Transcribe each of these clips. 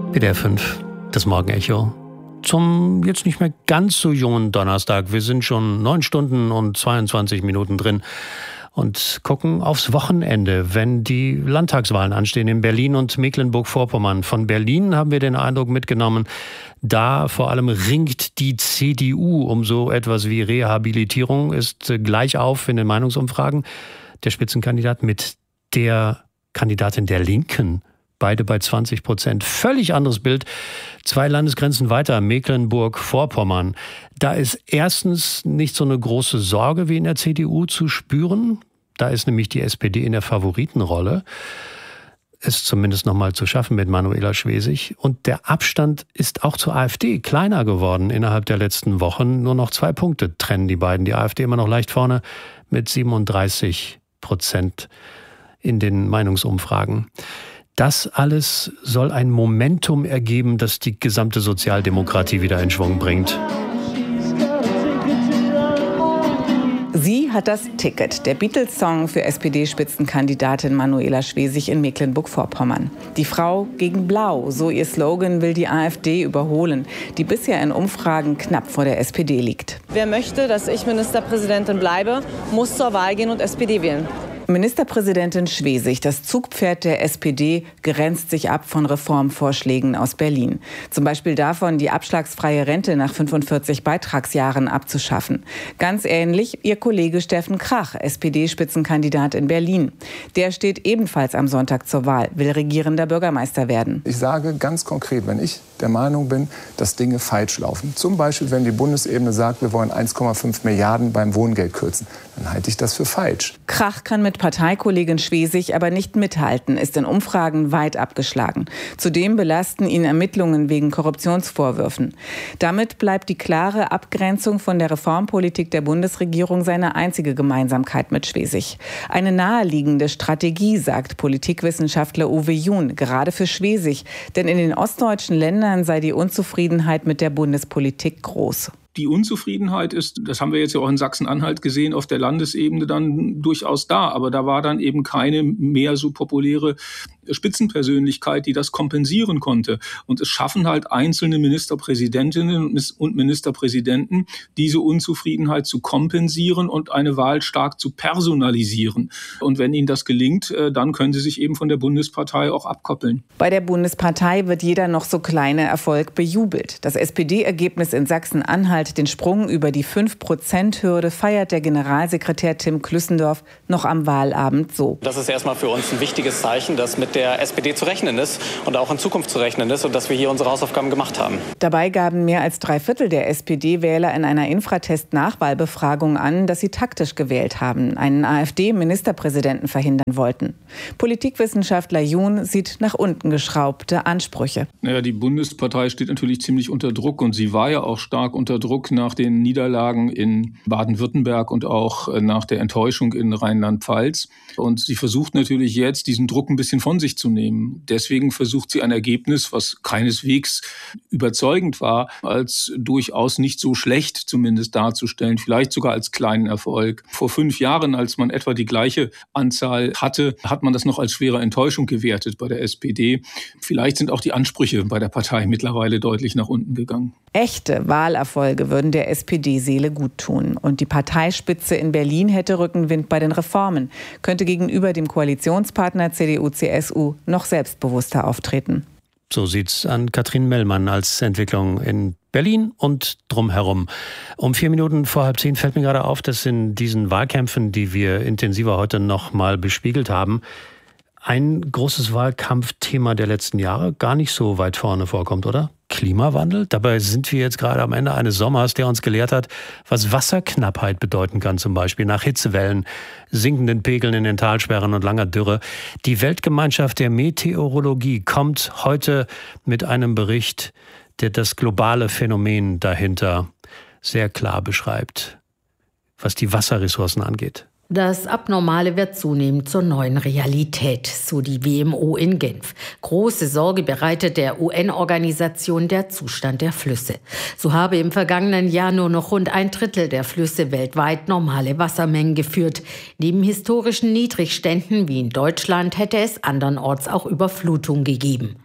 WDR 5, das Morgenecho. Zum jetzt nicht mehr ganz so jungen Donnerstag. Wir sind schon 9 Stunden und 22 Minuten drin und gucken aufs Wochenende, wenn die Landtagswahlen anstehen in Berlin und Mecklenburg-Vorpommern. Von Berlin haben wir den Eindruck mitgenommen, da vor allem ringt die CDU um so etwas wie Rehabilitierung, ist gleich auf in den Meinungsumfragen der Spitzenkandidat mit der Kandidatin der Linken. Beide bei 20%. Völlig anderes Bild. 2 Landesgrenzen weiter, Mecklenburg-Vorpommern. Da ist erstens nicht so eine große Sorge wie in der CDU zu spüren. Da ist nämlich die SPD in der Favoritenrolle. Ist zumindest noch mal zu schaffen mit Manuela Schwesig. Und der Abstand ist auch zur AfD kleiner geworden innerhalb der letzten Wochen. Nur noch 2 Punkte trennen die beiden. Die AfD immer noch leicht vorne mit 37% in den Meinungsumfragen. Das alles soll ein Momentum ergeben, das die gesamte Sozialdemokratie wieder in Schwung bringt. Sie hat das Ticket, der Beatles-Song für SPD-Spitzenkandidatin Manuela Schwesig in Mecklenburg-Vorpommern. Die Frau gegen Blau, so ihr Slogan, will die AfD überholen, die bisher in Umfragen knapp vor der SPD liegt. Wer möchte, dass ich Ministerpräsidentin bleibe, muss zur Wahl gehen und SPD wählen. Ministerpräsidentin Schwesig, das Zugpferd der SPD, grenzt sich ab von Reformvorschlägen aus Berlin. Zum Beispiel davon, die abschlagsfreie Rente nach 45 Beitragsjahren abzuschaffen. Ganz ähnlich ihr Kollege Steffen Krach, SPD-Spitzenkandidat in Berlin. Der steht ebenfalls am Sonntag zur Wahl, will regierender Bürgermeister werden. Ich sage ganz konkret, wenn ich der Meinung bin, dass Dinge falsch laufen. Zum Beispiel, wenn die Bundesebene sagt, wir wollen 1,5 Milliarden beim Wohngeld kürzen, dann halte ich das für falsch. Krach kann mit Parteikollegin Schwesig aber nicht mithalten, ist in Umfragen weit abgeschlagen. Zudem belasten ihn Ermittlungen wegen Korruptionsvorwürfen. Damit bleibt die klare Abgrenzung von der Reformpolitik der Bundesregierung seine einzige Gemeinsamkeit mit Schwesig. Eine naheliegende Strategie, sagt Politikwissenschaftler Uwe Jun, gerade für Schwesig. Denn in den ostdeutschen Ländern sei die Unzufriedenheit mit der Bundespolitik groß. Die Unzufriedenheit ist, das haben wir jetzt ja auch in Sachsen-Anhalt gesehen, auf der Landesebene dann durchaus da. Aber da war dann eben keine mehr so populäre Spitzenpersönlichkeit, die das kompensieren konnte. Und es schaffen halt einzelne Ministerpräsidentinnen und Ministerpräsidenten, diese Unzufriedenheit zu kompensieren und eine Wahl stark zu personalisieren. Und wenn ihnen das gelingt, dann können sie sich eben von der Bundespartei auch abkoppeln. Bei der Bundespartei wird jeder noch so kleine Erfolg bejubelt. Das SPD-Ergebnis in Sachsen-Anhalt, den Sprung über die 5%-Hürde, feiert der Generalsekretär Tim Klüssendorf noch am Wahlabend so. Das ist erstmal für uns ein wichtiges Zeichen, dass mit der SPD zu rechnen ist und auch in Zukunft zu rechnen ist und dass wir hier unsere Hausaufgaben gemacht haben. Dabei gaben mehr als 3/4 der SPD-Wähler in einer Infratest-Nachwahlbefragung an, dass sie taktisch gewählt haben, einen AfD-Ministerpräsidenten verhindern wollten. Politikwissenschaftler Jun sieht nach unten geschraubte Ansprüche. Naja, die Bundespartei steht natürlich ziemlich unter Druck und sie war ja auch stark unter Druck nach den Niederlagen in Baden-Württemberg und auch nach der Enttäuschung in Rheinland-Pfalz. Und sie versucht natürlich jetzt, diesen Druck ein bisschen von sich zu nehmen. Deswegen versucht sie ein Ergebnis, was keineswegs überzeugend war, als durchaus nicht so schlecht zumindest darzustellen, vielleicht sogar als kleinen Erfolg. Vor 5 Jahren, als man etwa die gleiche Anzahl hatte, hat man das noch als schwere Enttäuschung gewertet bei der SPD. Vielleicht sind auch die Ansprüche bei der Partei mittlerweile deutlich nach unten gegangen. Echte Wahlerfolge würden der SPD-Seele gut tun. Und die Parteispitze in Berlin hätte Rückenwind bei den Reformen, könnte gegenüber dem Koalitionspartner CDU/CSU noch selbstbewusster auftreten. So sieht's an Katrin Mellmann als Entwicklung in Berlin und drumherum. Um 4 Minuten vor 9:30 fällt mir gerade auf, dass in diesen Wahlkämpfen, die wir intensiver heute noch mal bespiegelt haben, ein großes Wahlkampfthema der letzten Jahre gar nicht so weit vorne vorkommt, oder? Klimawandel? Dabei sind wir jetzt gerade am Ende eines Sommers, der uns gelehrt hat, was Wasserknappheit bedeuten kann, zum Beispiel nach Hitzewellen, sinkenden Pegeln in den Talsperren und langer Dürre. Die Weltgemeinschaft der Meteorologie kommt heute mit einem Bericht, der das globale Phänomen dahinter sehr klar beschreibt, was die Wasserressourcen angeht. Das Abnormale wird zunehmend zur neuen Realität, so die WMO in Genf. Große Sorge bereitet der UN-Organisation der Zustand der Flüsse. So habe im vergangenen Jahr nur noch rund 1/3 der Flüsse weltweit normale Wassermengen geführt. Neben historischen Niedrigständen wie in Deutschland hätte es andernorts auch Überflutung gegeben.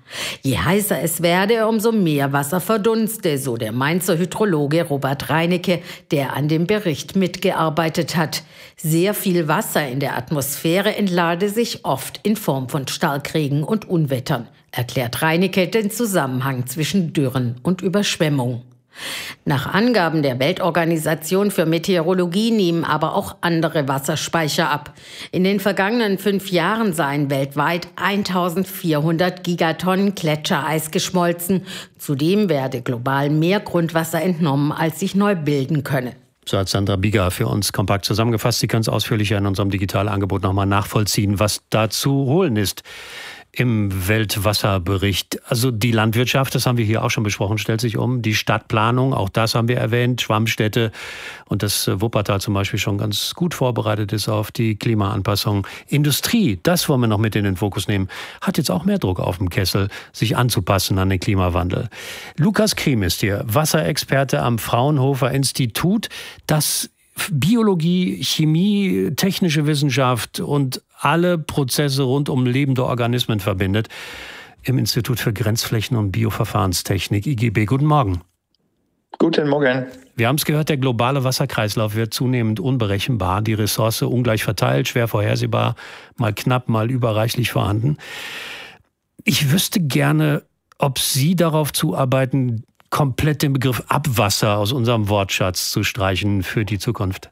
Je heißer es werde, umso mehr Wasser verdunste, so der Mainzer Hydrologe Robert Reinecke, der an dem Bericht mitgearbeitet hat. Sehr viel Wasser in der Atmosphäre entlade sich oft in Form von Starkregen und Unwettern, erklärt Reinecke den Zusammenhang zwischen Dürren und Überschwemmung. Nach Angaben der Weltorganisation für Meteorologie nehmen aber auch andere Wasserspeicher ab. In den vergangenen 5 Jahren seien weltweit 1400 Gigatonnen Gletschereis geschmolzen. Zudem werde global mehr Grundwasser entnommen, als sich neu bilden könne. So hat Sandra Bieger für uns kompakt zusammengefasst. Sie können es ausführlicher in unserem Digitalangebot nochmal nachvollziehen, was da zu holen ist. Im Weltwasserbericht. Also die Landwirtschaft, das haben wir hier auch schon besprochen, stellt sich um. Die Stadtplanung, auch das haben wir erwähnt, Schwammstädte und dass Wuppertal zum Beispiel schon ganz gut vorbereitet ist auf die Klimaanpassung. Industrie, das wollen wir noch mit in den Fokus nehmen, hat jetzt auch mehr Druck auf dem Kessel, sich anzupassen an den Klimawandel. Lukas Kriem ist hier, Wasserexperte am Fraunhofer Institut, das Biologie, Chemie, technische Wissenschaft und alle Prozesse rund um lebende Organismen verbindet. Im Institut für Grenzflächen- und Bioverfahrenstechnik, IGB. Guten Morgen. Guten Morgen. Wir haben es gehört, der globale Wasserkreislauf wird zunehmend unberechenbar. Die Ressource ungleich verteilt, schwer vorhersehbar, mal knapp, mal überreichlich vorhanden. Ich wüsste gerne, ob Sie darauf zuarbeiten, komplett den Begriff Abwasser aus unserem Wortschatz zu streichen für die Zukunft.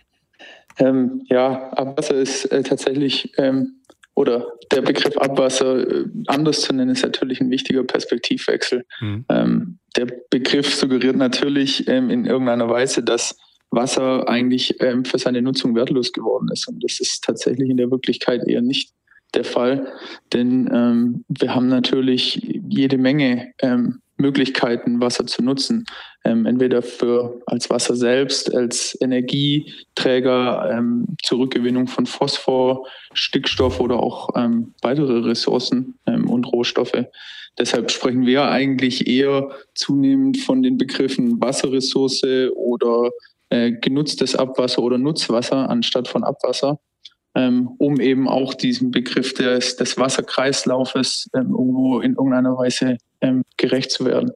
Abwasser ist tatsächlich, oder der Begriff Abwasser anders zu nennen, ist natürlich ein wichtiger Perspektivwechsel. Der Begriff suggeriert natürlich in irgendeiner Weise, dass Wasser eigentlich für seine Nutzung wertlos geworden ist. Und das ist tatsächlich in der Wirklichkeit eher nicht der Fall, denn wir haben natürlich jede Menge Möglichkeiten, Wasser zu nutzen. Entweder als Wasser selbst, als Energieträger, zur Rückgewinnung von Phosphor, Stickstoff oder auch weitere Ressourcen und Rohstoffe. Deshalb sprechen wir eigentlich eher zunehmend von den Begriffen Wasserressource oder genutztes Abwasser oder Nutzwasser anstatt von Abwasser, um eben auch diesem Begriff des Wasserkreislaufes irgendwo in irgendeiner Weise gerecht zu werden.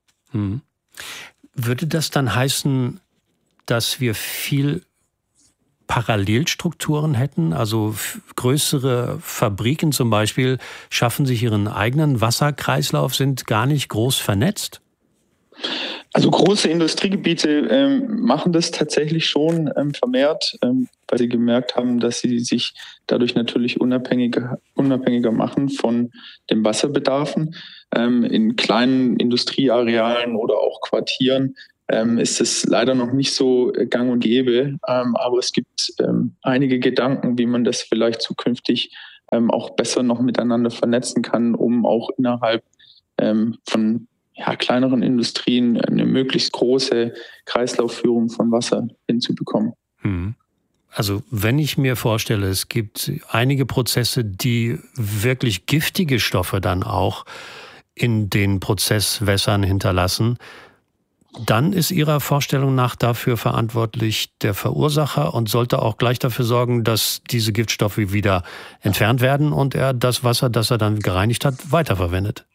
Würde das dann heißen, dass wir viel Parallelstrukturen hätten? Also größere Fabriken zum Beispiel schaffen sich ihren eigenen Wasserkreislauf, sind gar nicht groß vernetzt? Also große Industriegebiete machen das tatsächlich schon vermehrt, weil sie gemerkt haben, dass sie sich dadurch natürlich unabhängiger machen von den Wasserbedarfen. In kleinen Industriearealen oder auch Quartieren ist es leider noch nicht so gang und gäbe, aber es gibt einige Gedanken, wie man das vielleicht zukünftig auch besser noch miteinander vernetzen kann, um auch innerhalb von kleineren Industrien eine möglichst große Kreislaufführung von Wasser hinzubekommen. Also wenn ich mir vorstelle, es gibt einige Prozesse, die wirklich giftige Stoffe dann auch in den Prozesswässern hinterlassen, dann ist Ihrer Vorstellung nach dafür verantwortlich der Verursacher und sollte auch gleich dafür sorgen, dass diese Giftstoffe wieder entfernt werden und er das Wasser, das er dann gereinigt hat, weiterverwendet.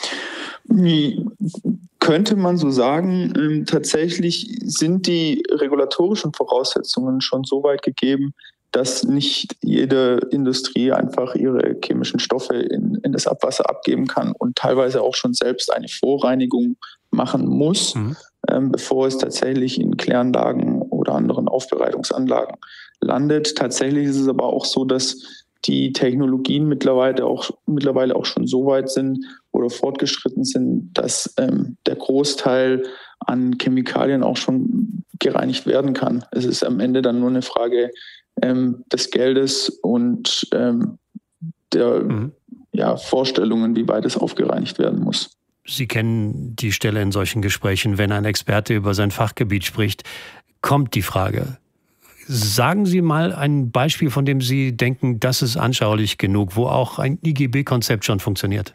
Könnte man so sagen. Tatsächlich sind die regulatorischen Voraussetzungen schon so weit gegeben, dass nicht jede Industrie einfach ihre chemischen Stoffe in das Abwasser abgeben kann und teilweise auch schon selbst eine Vorreinigung machen muss, bevor es tatsächlich in Kläranlagen oder anderen Aufbereitungsanlagen landet. Tatsächlich ist es aber auch so, dass die Technologien mittlerweile auch schon so weit sind oder fortgeschritten sind, dass der Großteil an Chemikalien auch schon gereinigt werden kann. Es ist am Ende dann nur eine Frage des Geldes und der Vorstellungen, wie weit es aufgereinigt werden muss. Sie kennen die Stelle in solchen Gesprächen, wenn ein Experte über sein Fachgebiet spricht, kommt die Frage. Sagen Sie mal ein Beispiel, von dem Sie denken, das ist anschaulich genug, wo auch ein IGB-Konzept schon funktioniert.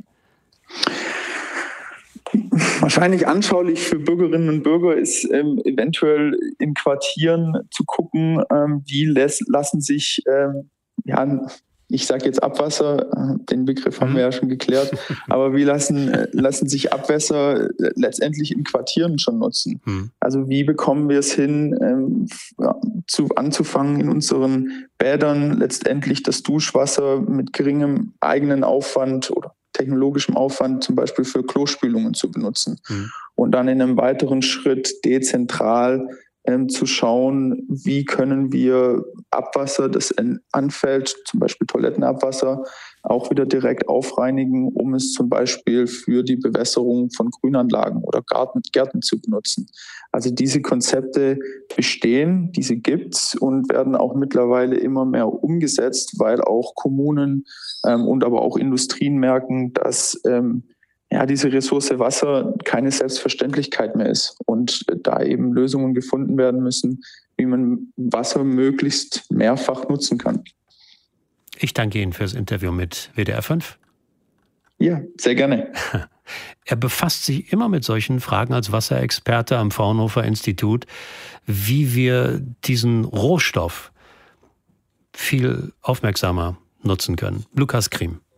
Wahrscheinlich anschaulich für Bürgerinnen und Bürger ist eventuell in Quartieren zu gucken, wie lassen sich ich sage jetzt Abwasser, den Begriff haben wir ja schon geklärt, aber wie lassen sich Abwässer letztendlich in Quartieren schon nutzen? Also wie bekommen wir es hin, anzufangen in unseren Bädern letztendlich das Duschwasser mit geringem eigenen Aufwand oder technologischem Aufwand zum Beispiel für Klospülungen zu benutzen und dann in einem weiteren Schritt dezentral zu schauen, wie können wir Abwasser, das anfällt, zum Beispiel Toilettenabwasser, auch wieder direkt aufreinigen, um es zum Beispiel für die Bewässerung von Grünanlagen oder Gärten zu benutzen. Also diese Konzepte bestehen, diese gibt's und werden auch mittlerweile immer mehr umgesetzt, weil auch Kommunen und aber auch Industrien merken, dass diese Ressource Wasser keine Selbstverständlichkeit mehr ist und da eben Lösungen gefunden werden müssen, wie man Wasser möglichst mehrfach nutzen kann. Ich danke Ihnen fürs Interview mit WDR 5. Ja, sehr gerne. Er befasst sich immer mit solchen Fragen als Wasserexperte am Fraunhofer Institut, wie wir diesen Rohstoff viel aufmerksamer nutzen können. Lukas Kriem.